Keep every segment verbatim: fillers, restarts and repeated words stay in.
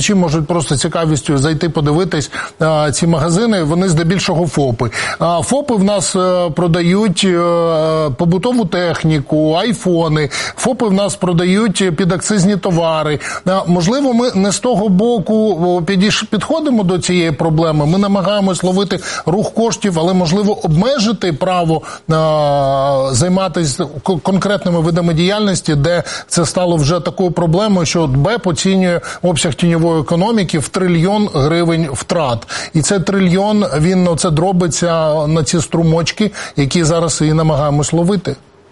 глядачі можуть просто цікавістю зайти подивитись а, ці магазини, вони здебільшого ФОПи. А ФОПи в нас а, продають а, побутову техніку, айфони, ФОПи в нас продають підакцизні товари. А, можливо, ми не з того боку підійш, підходимо до цієї проблеми, ми намагаємось ловити рух коштів, але, можливо, обмежити право а, займатися конкретними видами діяльності, де це стало вже такою проблемою, що БЕП оцінює обсяг тіньової економіки в трильйон гривень втрат. І це трильйон, він оце дробиться на ці струмочки, які зараз і намагаємось ловити.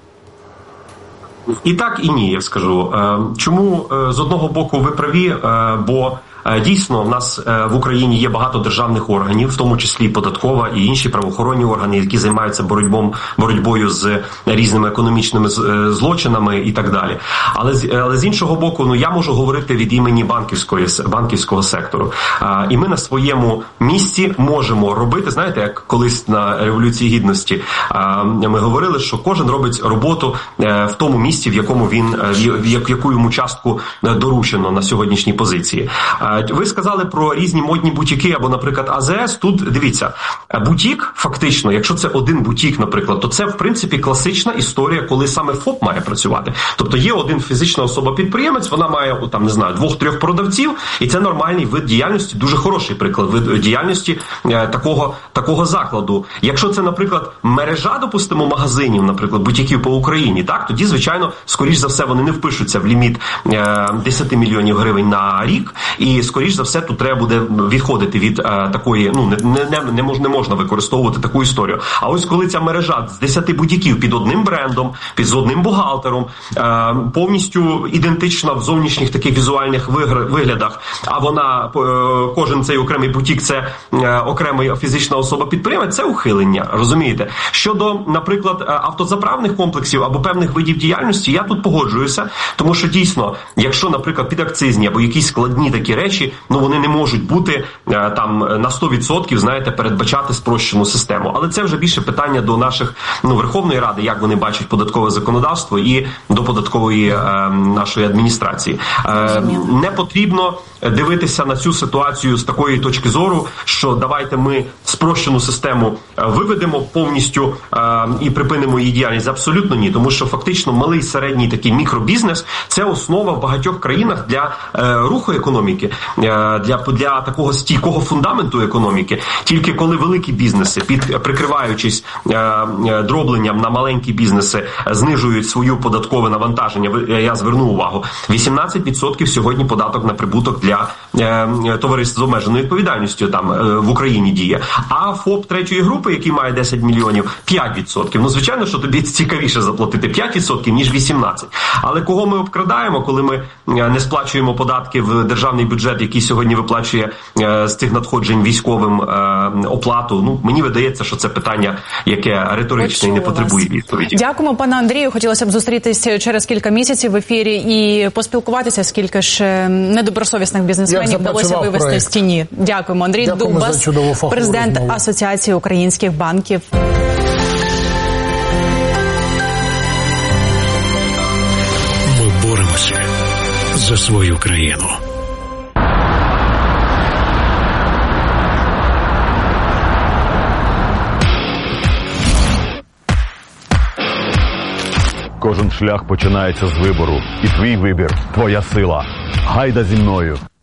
І так, і ні, я скажу. Чому з одного боку ви праві, бо дійсно, в нас в Україні є багато державних органів, в тому числі податкова і інші правоохоронні органи, які займаються боротьбом, боротьбою з різними економічними злочинами і так далі. Але, але з іншого боку, ну я можу говорити від імені банківської, банківського сектору. І ми на своєму місці можемо робити, знаєте, як колись на Революції Гідності ми говорили, що кожен робить роботу в тому місці, в якому він, в яку йому частку доручено на сьогоднішній позиції. Ви сказали про різні модні бутіки або, наприклад, А З С. Тут, дивіться, бутік, фактично, якщо це один бутік, наприклад, то це, в принципі, класична історія, коли саме ФОП має працювати. Тобто є один фізична особа-підприємець, вона має, там, не знаю, двох-трьох продавців, і це нормальний вид діяльності, дуже хороший приклад вид діяльності е, такого, такого закладу. Якщо це, наприклад, мережа, допустимо, магазинів, наприклад, бутіків по Україні, так, тоді, звичайно, скоріш за все, вони не впишуться в ліміт е, десять мільйонів гривень на рік, і скоріш за все, тут треба буде відходити від е, такої, ну, не, не, не, можна, не можна використовувати таку історію. А ось коли ця мережа з десяти бутіків під одним брендом, під одним бухгалтером, е, повністю ідентична в зовнішніх таких візуальних виглядах, а вона, е, кожен цей окремий бутік, це е, окрема фізична особа-підприємець, це ухилення, розумієте? Щодо, наприклад, автозаправних комплексів або певних видів діяльності, я тут погоджуюся, тому що дійсно, якщо, наприклад, підакцизні або якісь складні такі речі, ну вони не можуть бути там на сто відсотків, знаєте, передбачати спрощену систему. Але це вже більше питання до наших, ну, Верховної Ради, як вони бачать податкове законодавство, і до податкової е, нашої адміністрації. Е, не потрібно дивитися на цю ситуацію з такої точки зору, що давайте ми спрощену систему виведемо повністю е, і припинимо її діяльність. Абсолютно ні, тому що фактично малий, середній такий мікробізнес – це основа в багатьох країнах для е, руху економіки, для, для такого стійкого фундаменту економіки. Тільки коли великі бізнеси, під прикриваючись е, дробленням на маленькі бізнеси, знижують свою податкове навантаження, я зверну увагу, вісімнадцять відсотків сьогодні податок на прибуток для е, товариств з обмеженою відповідальністю там е, в Україні діє. А ФОП третьої групи, який має десять мільйонів, п'ять відсотків. Ну, звичайно, що тобі цікавіше заплатити п'ять відсотків, ніж вісімнадцять. Але кого ми обкрадаємо, коли ми не сплачуємо податки в державний бюджет, який сьогодні виплачує е, з цих надходжень військовим е, оплату? Ну, мені видається, що це питання, яке риторичне і не потребує відповіді. Дякуємо, пане Андрію. Хотілося б зустрітися через кілька місяців в ефірі і поспілкуватися, скільки ж недобросовісних бізнесменів вдалося вивести проєкт з тіні. Дякуємо. Андрій Дякуємо Дубас, президент розмову. Асоціації українських банків. Ми боремося за свою країну. Кожен шлях починається з вибору. І твій вибір – твоя сила. Гайда зі мною.